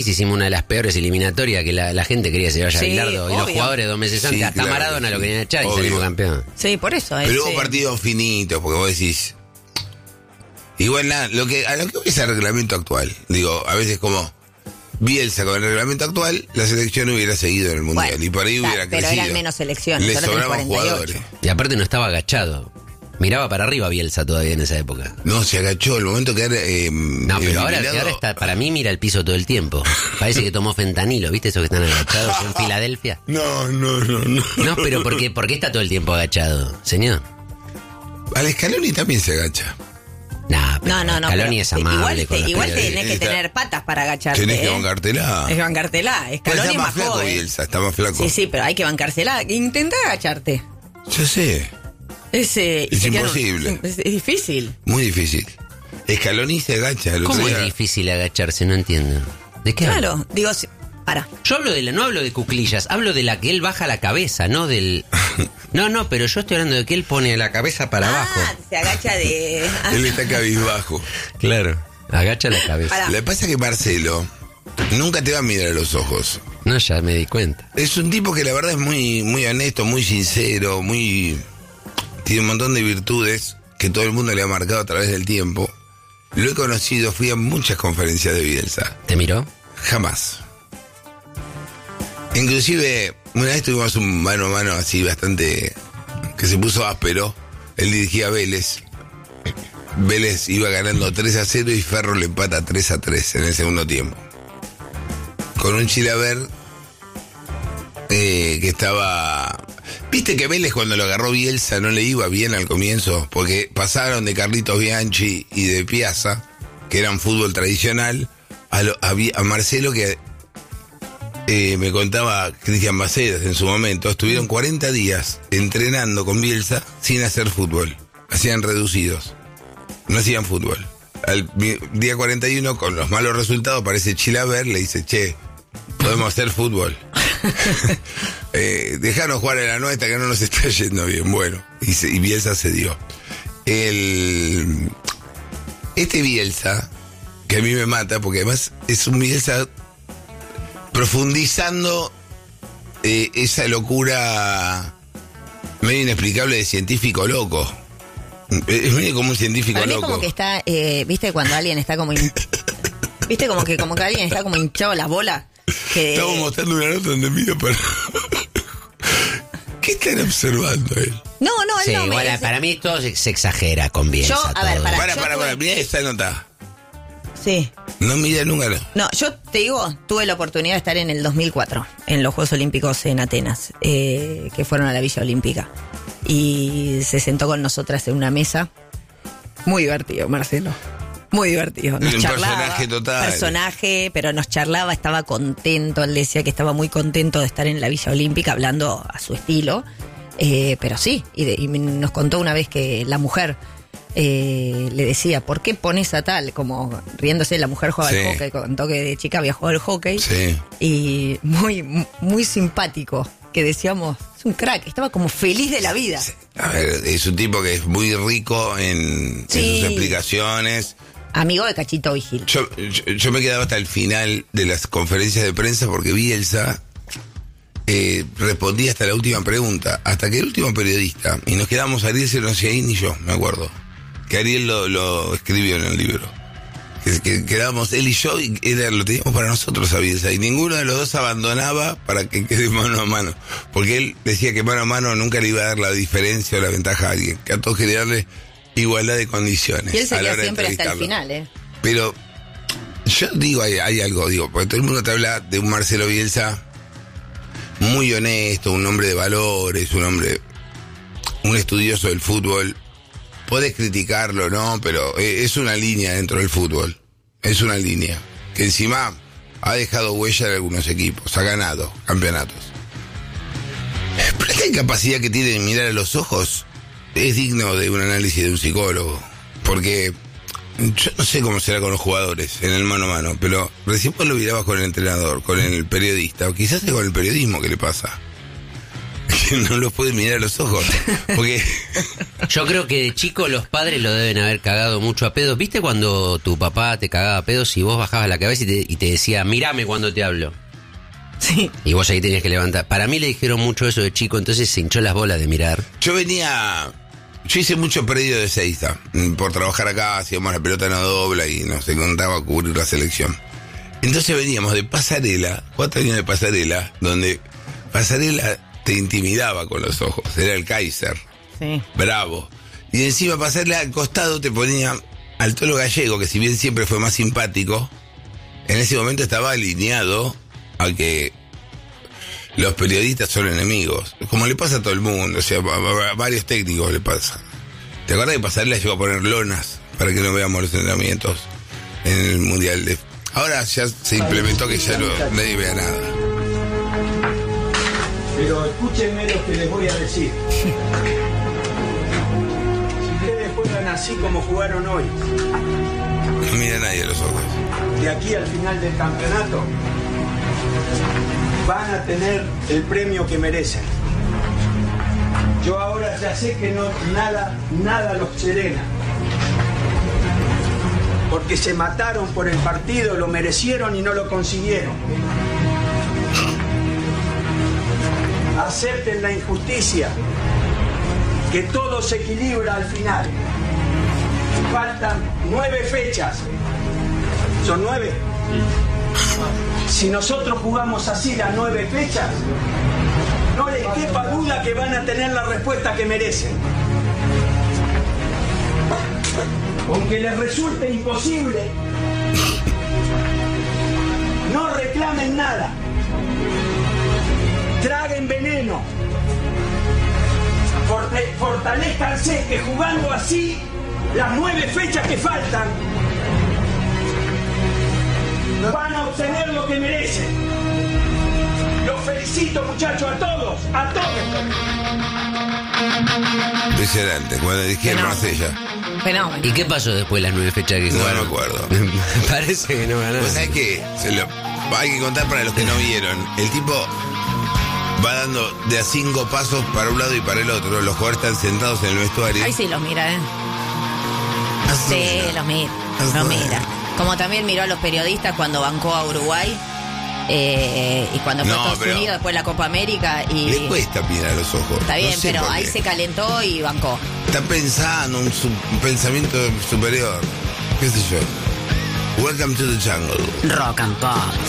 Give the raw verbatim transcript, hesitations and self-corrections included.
hicimos una de las peores eliminatorias que la, la gente quería que se vaya Sí, a Bilardo y obvio. los jugadores dos meses antes, Sí, hasta claro, Maradona sí. lo querían echar y Obvio. salimos campeón. Sí, por eso. Pero es, hubo eh, partidos finitos, porque vos decís. Igual nada, lo que, a lo que es el reglamento actual. Digo, a veces como Bielsa con el reglamento actual, la selección hubiera seguido en el mundial. Bueno, y por ahí está, hubiera pero crecido. eran menos selecciones, Le ahora tenés sobraban cuarenta y ocho. jugadores. Y aparte no estaba agachado. Miraba para arriba Bielsa todavía en esa época. No, se agachó el momento que era. Eh, No, pero ahora, eliminado. ahora está, para mí mira el piso todo el tiempo. Parece que tomó fentanilo, ¿viste? Esos que están agachados en Filadelfia. No, no, no, no. No, pero ¿por qué, ¿por qué está todo el tiempo agachado, señor? Al Scaloni también se agacha. Nah, pero No, no, no. Scaloni pero es amable igual con te- los igual periodistas. tenés que Está- tener patas para agacharte. Tenés que ¿eh? bancártela. Es bancártela. Pero Scaloni está es más más flaco joven. Bielsa, está más flaco. Sí, sí, pero hay que bancársela. Intenta agacharte. Yo sé, Es, eh, y Es se queda- imposible. Es, es difícil. muy difícil. Scaloni se agacha. el otro ¿Cómo día. es difícil agacharse? No entiendo. ¿De qué habla? Claro, digo, si- para. Yo hablo de la, no hablo de cuclillas, hablo de la que él baja la cabeza, no del... No, no, pero yo estoy hablando de que él pone la cabeza para abajo. Ah, se agacha de. ah, Él está cabizbajo. Claro. Agacha la cabeza. Pará. Lo que pasa es que Marcelo nunca te va a mirar a los ojos. No, ya me di cuenta. Es un tipo que la verdad es muy, muy honesto, muy sincero, muy... Tiene un montón de virtudes que todo el mundo le ha marcado a través del tiempo. Lo he conocido, fui a muchas conferencias de Bielsa. ¿Te miró? Jamás. Inclusive, una vez tuvimos un mano a mano así bastante... que se puso áspero. Él dirigía a Vélez. Vélez iba ganando tres a cero y Ferro le empata tres a tres en el segundo tiempo. Con un Chilaver eh, que estaba... Viste que Vélez cuando lo agarró Bielsa no le iba bien al comienzo, porque pasaron de Carlitos Bianchi y de Piazza, que eran fútbol tradicional, a, lo- a, Vi- a Marcelo, que eh, me contaba Cristian Bacedas en su momento, estuvieron cuarenta días entrenando con Bielsa sin hacer fútbol. Hacían reducidos. No hacían fútbol. Al mi- día cuarenta y uno, con los malos resultados, aparece Chilaver, le dice, che, podemos hacer fútbol. eh, dejanos jugar en la nuestra que no nos está yendo bien. Bueno, y, se- y Bielsa se dio. El, este Bielsa, que a mí me mata, porque además es un Bielsa profundizando eh, esa locura medio inexplicable de científico loco. Es medio como un científico Para mí es loco. como que está, eh, viste cuando alguien está como, hin- viste como que como que alguien está como hinchado las bolas. Que, Estamos mostrando una nota donde miro para... ¿Qué están observando él? no, no, él Sí, no me igual, dice- para mí todo se, se exagera con Bielsa. Yo, a ver, todo. para- Para, yo para, tuve- para, mira esta nota. Sí. No mira nunca. No. No, yo te digo, tuve la oportunidad de estar en el dos mil cuatro, en los Juegos Olímpicos en Atenas, eh, que fueron a la Villa Olímpica. Y se sentó con nosotras en una mesa. Muy divertido, Marcelo. Muy divertido. Nos Un charlaba. personaje total. Personaje, pero nos charlaba, estaba contento. Él decía que estaba muy contento de estar en la Villa Olímpica, hablando a su estilo. Eh, pero sí, y, de- y nos contó una vez que la mujer eh, le decía, ¿por qué pones a tal? Como riéndose, la mujer jugaba Sí. al hockey, contó que de chica había jugado al hockey. Sí. Y muy, muy simpático, que decíamos, es un crack, estaba como feliz de la vida. A ver, es un tipo que es muy rico en, Sí. en sus explicaciones. Amigo de Cachito Vigil. Yo, yo, yo me quedaba hasta el final de las conferencias de prensa porque Bielsa eh, respondía hasta la última pregunta, hasta que el último periodista, y nos quedamos, Ariel se no sé, ni yo, me acuerdo, que Ariel lo, lo escribió en el libro. Que, que quedábamos él y yo y era, lo teníamos para nosotros a Bielsa, y ninguno de los dos abandonaba para que quede mano a mano, porque él decía que mano a mano nunca le iba a dar la diferencia o la ventaja a alguien, que a todos quería darle igualdad de condiciones. Y él a la seguía hora de siempre hasta el entrevistarlo. final, ¿eh? Pero yo digo, hay, hay algo, digo, porque todo el mundo te habla de un Marcelo Bielsa muy honesto, un hombre de valores, un hombre, un estudioso del fútbol. Podés criticarlo, ¿no? Pero eh, es una línea dentro del fútbol. Es una línea. Que encima ha dejado huella en algunos equipos, ha ganado campeonatos. Pero esta incapacidad que tiene de mirar a los ojos es digno de un análisis de un psicólogo. Porque yo no sé cómo será con los jugadores en el mano a mano, pero recién vos lo mirabas con el entrenador, con el periodista, o quizás es con el periodismo que le pasa. que no los puede mirar a los ojos. Porque Yo creo que de chico los padres lo deben haber cagado mucho a pedos. ¿Viste cuando tu papá te cagaba a pedos y vos bajabas la cabeza y te, y te decía, mirame cuando te hablo? Sí. Y vos ahí tenías que levantar. Para mí le dijeron mucho eso de chico, entonces se hinchó las bolas de mirar. yo venía... Yo hice mucho predio de Seiza. Por trabajar acá, hacíamos la pelota no dobla y nos encontraba a cubrir la selección. Entonces veníamos de Pasarela, cuatro años de Pasarela, donde Pasarela te intimidaba con los ojos. Era el Kaiser. Sí. Bravo. Y encima Pasarela al costado te ponía al Tolo Gallego, que si bien siempre fue más simpático, en ese momento estaba alineado a que los periodistas son enemigos. Como le pasa a todo el mundo, o sea, a, a varios técnicos le pasa. ¿Te acuerdas que Pasarela llegó a poner lonas para que no veamos los entrenamientos en el Mundial de... Ahora ya se implementó que ya no, nadie vea nada. Pero escúchenme lo que les voy a decir. Si ustedes juegan así como jugaron hoy, No mira a nadie a los ojos. de aquí al final del campeonato, van a tener el premio que merecen. Yo ahora ya sé que no, nada, nada los serena. Porque se mataron por el partido, lo merecieron y no lo consiguieron. Acepten la injusticia, que todo se equilibra al final. Faltan nueve fechas. ¿Son nueve? Si nosotros jugamos así las nueve fechas, no les quepa duda que van a tener la respuesta que merecen. Aunque les resulte imposible, no reclamen nada. Traguen veneno. Forte- Fortalézcanse que jugando así las nueve fechas que faltan van a obtener lo que merecen. Los felicito, muchachos, a todos, a todos. Impresionante, cuando dijeron Marsella. Fenómeno. ¿Y qué pasó después de las nueve fechas que No jugaron? me acuerdo. Parece que no ganaron. Pues hay que, se lo, hay que contar para los que no vieron. El tipo va dando de a cinco pasos para un lado y para el otro. Los jugadores están sentados en el vestuario. Ahí sí los mira, ¿eh? Así Sí, era. los mira. Así Los era. mira. Como también miró a los periodistas cuando bancó a Uruguay. Eh, y cuando fue No, a Estados pero- Unidos, después la Copa América. Y Le cuesta mirar a los ojos. está bien, No sé pero por ahí qué. se calentó y bancó. Está pensando un, su- un pensamiento superior. ¿Qué sé yo? Welcome to the jungle. Rock and pop.